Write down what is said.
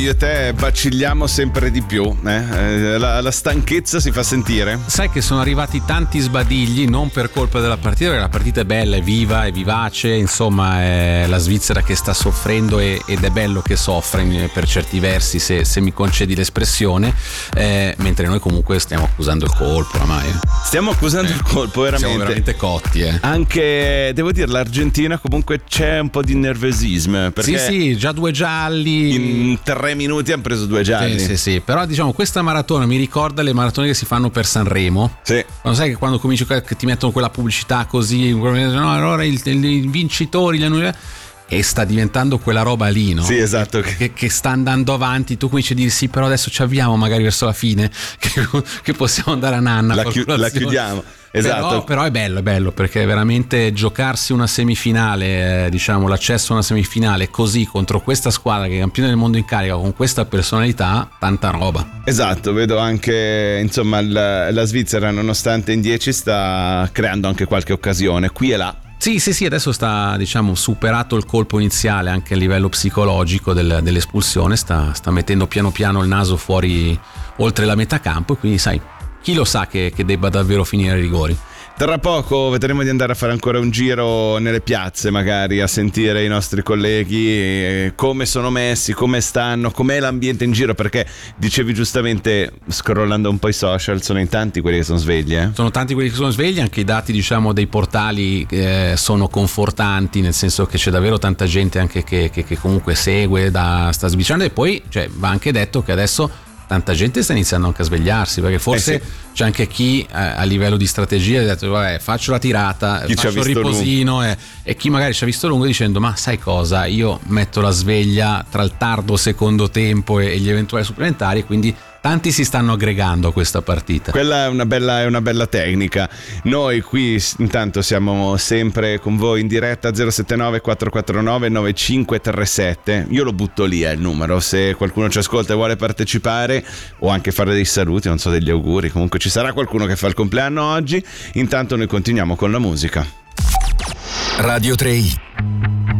Io e te vacilliamo sempre di più, la stanchezza si fa sentire. Sai che sono arrivati tanti sbadigli, non per colpa della partita, perché la partita è bella, è viva, è vivace, insomma è la Svizzera che sta soffrendo ed è bello che soffre per certi versi, se mi concedi l'espressione, mentre noi comunque stiamo accusando il colpo oramai. Stiamo accusando il colpo, veramente. Siamo veramente cotti. Anche, devo dire, l'Argentina comunque c'è un po' di nervosismo. Perché sì, già 2 gialli. In 3 minuti hanno preso 2 gialli. Sì. Però diciamo questa maratona mi ricorda le maratone che si fanno per Sanremo. Sì. Quando sai che quando cominci che ti mettono quella pubblicità così, no, allora i vincitori e sta diventando quella roba lì, no? Sì, esatto. Che sta andando avanti, tu cominci a dire sì, però adesso ci avviamo magari verso la fine che possiamo andare a nanna. La chiudiamo. Esatto. Però è bello perché veramente giocarsi una semifinale, diciamo l'accesso a una semifinale così contro questa squadra che è campione del mondo in carica con questa personalità, tanta roba. Esatto, vedo anche insomma la Svizzera nonostante in 10 sta creando anche qualche occasione qui e là. Sì, adesso sta, diciamo, superato il colpo iniziale anche a livello psicologico dell'espulsione, sta mettendo piano piano il naso fuori oltre la metà campo e quindi sai, chi lo sa che debba davvero finire i rigori. Tra poco vedremo di andare a fare ancora un giro nelle piazze, magari a sentire i nostri colleghi come sono messi, come stanno, com'è l'ambiente in giro, perché dicevi giustamente, scrollando un po' i social, sono in tanti quelli che sono svegli. Sono tanti quelli che sono svegli, anche i dati, diciamo, dei portali sono confortanti, nel senso che c'è davvero tanta gente anche che comunque segue, sta sbicciando, e poi va anche detto che adesso tanta gente sta iniziando anche a svegliarsi, perché forse c'è anche chi a livello di strategia ha detto vabbè, faccio la tirata, chi faccio il riposino e chi magari ci ha visto lungo dicendo ma sai cosa, io metto la sveglia tra il tardo secondo tempo e gli eventuali supplementari, quindi tanti si stanno aggregando a questa partita. Quella è una bella tecnica. Noi qui intanto siamo sempre con voi in diretta 079 449 9537. Io lo butto lì il numero, se qualcuno ci ascolta e vuole partecipare o anche fare dei saluti, non so, degli auguri, comunque ci sarà qualcuno che fa il compleanno oggi. Intanto noi continuiamo con la musica. Radio 3i